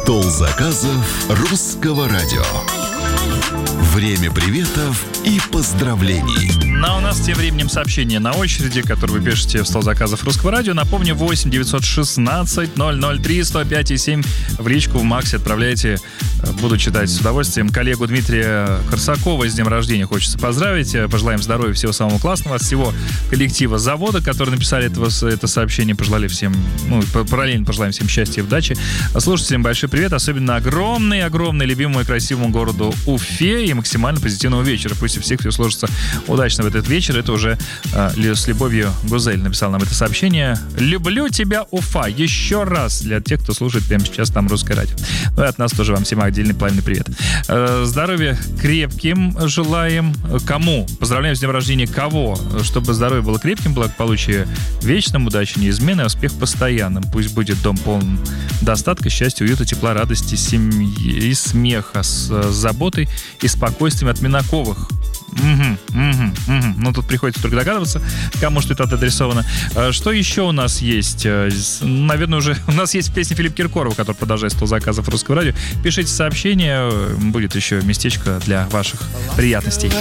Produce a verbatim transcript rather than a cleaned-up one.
Стол заказов русского радио. Время приветов и поздравлений. Ну, а у нас тем временем сообщение на очереди, которое вы пишете в стол заказов русского радио. Напомню, восемь девятьсот шестнадцать ноль ноль три сто пять и семь в личку в Максе отправляйте. Буду читать с удовольствием. Коллегу Дмитрия Корсакова с днем рождения хочется поздравить. Пожелаем здоровья, всего самого классного. От всего коллектива завода, которые написали этого, это сообщение, пожелали всем, ну, параллельно пожелаем всем счастья и удачи. Слушателям большой привет, особенно огромный-огромный любимому и красивому городу Уфе, и максимально позитивного вечера. Пусть у всех все сложится удачно в этот вечер. Это уже э, с любовью Гузель написал нам это сообщение. Люблю тебя, Уфа. Еще раз для тех, кто слушает прямо сейчас там русское радио. Ну и от нас тоже вам всем отдельный пламенный привет. Э, здоровья крепким желаем. Кому? Поздравляем с днем рождения кого? Чтобы здоровье было крепким, благополучие вечным, удачи неизменной, успех постоянным. Пусть будет дом полон достатка, счастья, уюта, тепла, радости, семьи и смеха, с, с заботой и спокойствием от Минаковых. Угу, угу, угу. Ну, тут приходится только догадываться, кому что это адресовано. Что еще у нас есть? Наверное, уже у нас есть песня Филиппа Киркорова, которая продолжает стол заказов русского радио. Пишите сообщения, будет еще местечко для ваших приятностей.